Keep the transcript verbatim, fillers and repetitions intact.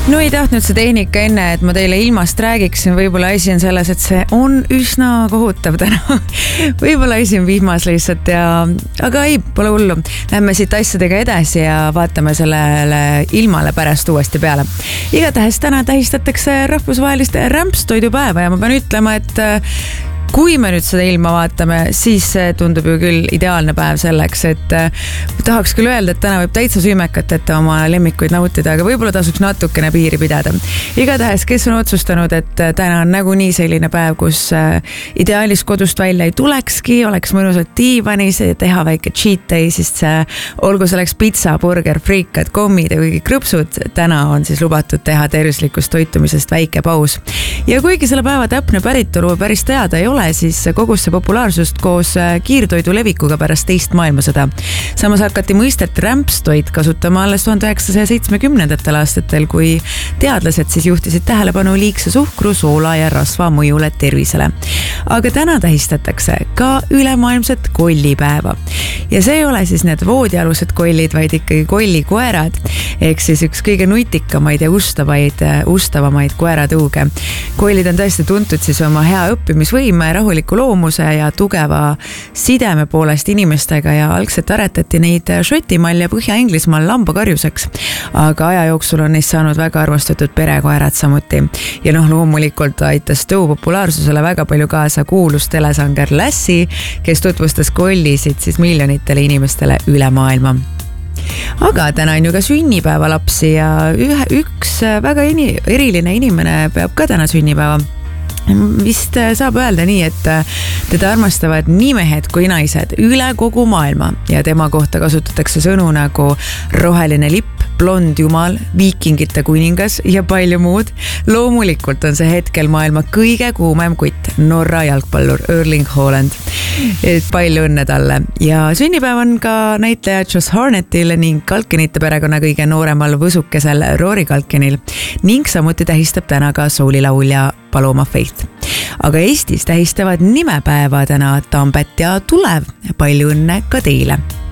No ei tahtnud see tehnika enne, et ma teile ilmast räägiksin, võib-olla asi on selles, et see on üsna kohutav täna. Võib-olla asi on vihmas lihtsalt ja, aga ei, pole hullu. Lähme siit asjadega edasi ja vaatame sellele ilmale pärast uuesti peale. Igatahes täna tähistatakse rahvusvahelist rämpstoidupäeva ja ma pean ütlema, et kui me nüüd seda ilma vaatame, siis tundub ju küll ideaalne päev selleks, et tahaks küll öelda, et täna võib täitsa süümekat, et oma lemmikuid nautida, aga võib-olla tasuks natukene piiri pidada. Igatahes, kes on otsustanud, et täna on nagunii selline päev, kus ideaalis kodust välja ei tulekski, oleks mõnusalt diivanis ja teha väike cheat day, siis see, olgu selleks pizza, burger, friikad, kommid ja kõigi krõpsud, täna on siis lubatud teha tervislikust toitumisest väike paus. Ja kuigi selle päeva täpne päritolu päris teada ei ole, siis kogus see populaarsust koos kiirtoidu levikuga pärast teist maailmasõda. Samas hakati mõistet rämpstoid kasutama alles tuhande üheksasaja seitsmekümnendatel aastatel, kui teadlased siis juhtisid tähelepanu liigse suhkru, soola ja rasva mõjule tervisele. Aga täna tähistatakse ka ülemaailmset kollipäeva. Ja see ei ole siis need voodialused kollid, vaid ikkagi kollikoerad, ehk siis üks kõige nutikamaid ja ustavaid, ustavamaid koeratõuge. Kollid on tõesti tuntud siis oma hea õppimisvõime, rahuliku loomuse ja tugeva sideme poolest inimestega ja algselt aretati neid Šotimaal ja Põhja-Inglismaal lambakarjuseks. Aga aja jooksul on neist saanud väga armastatud perekoerad samuti. Ja noh, loomulikult aitas tõu populaarsusele väga palju kaasa kuulus telesanger Lassie, kes tutvustas kollisid siis miljonitele inimestele üle maailma. Aga täna on ju ka sünnipäevalapsi ja ühe, üks väga ini, eriline inimene peab ka täna sünnipäeva. Vist saab öelda nii, et teda armastavad nii mehed kui naised üle kogu maailma ja tema kohta kasutatakse sõnu nagu roheline lipp, blond jumal, viikingite kuningas ja palju muud. Loomulikult on see hetkel maailma kõige kuumem kutt, Norra jalgpallur Erling Haaland. Et palju õnne talle. Ja sünnipäev on ka näitleja Josh Hartnettil ning Kalkenite perekonna kõige nooremal võsukesel Rory Kalkenil ning samuti tähistab täna ka soolilaulja Paloma Faith. Aga Eestis tähistavad nimepäeva täna Tambet ja Tulev. Palju õnne ka teile!